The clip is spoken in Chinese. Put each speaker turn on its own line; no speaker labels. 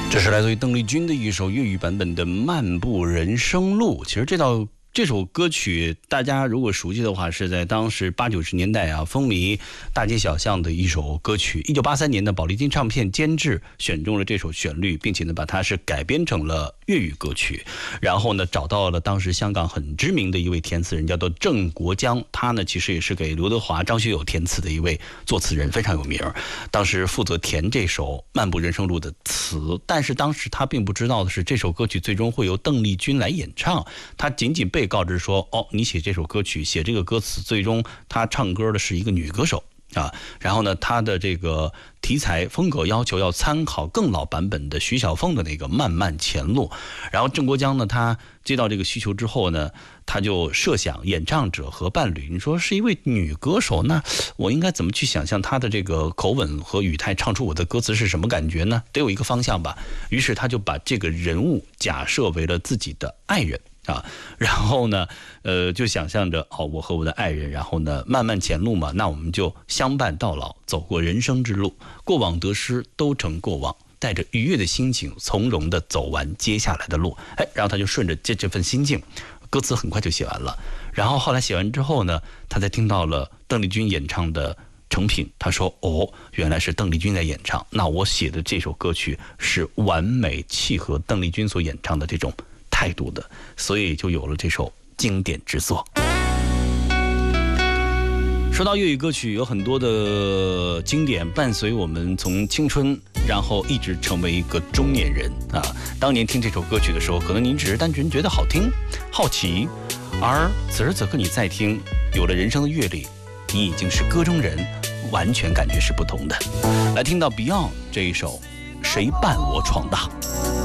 这是来自于邓丽君的一首粤语版本的《漫步人生路》。其实这首歌曲大家如果熟悉的话，是在当时80、90年代风靡大街小巷的一首歌曲。1983年的宝丽金唱片监制选中了这首旋律，并且呢把它是改编成了粤语歌曲。然后呢找到了当时香港很知名的一位填词人，叫做郑国江。他呢其实也是给刘德华、张学友填词的一位作词人，非常有名。当时负责填这首《漫步人生路》的词，但是当时他并不知道的是，这首歌曲最终会由邓丽君来演唱。他仅仅被告知说，你写这首歌曲，写这个歌词，最终他唱歌的是一个女歌手然后呢，他的这个题材风格要求要参考更老版本的徐小凤的那个《漫漫前路》。然后郑国江呢，他接到这个需求之后呢，他就设想演唱者和伴侣，你说是一位女歌手，那我应该怎么去想象她的这个口吻和语态唱出我的歌词是什么感觉呢？得有一个方向吧。于是他就把这个人物假设为了自己的爱人然后呢就想象着我和我的爱人，然后呢漫漫前路嘛，那我们就相伴到老，走过人生之路，过往得失都成过往，带着愉悦的心情从容地走完接下来的路。然后他就顺着这份心境，歌词很快就写完了。然后后来写完之后呢，他才听到了邓丽君演唱的成品，他说原来是邓丽君在演唱，那我写的这首歌曲是完美契合邓丽君所演唱的这种态度的，所以就有了这首经典之作。说到粤语歌曲，有很多的经典伴随我们从青春然后一直成为一个中年人当年听这首歌曲的时候，可能您只是单纯觉得好听好奇，而此时此刻你再听，有了人生的阅历，你已经是歌中人，完全感觉是不同的。来听到 Beyond 这一首谁伴我闯荡。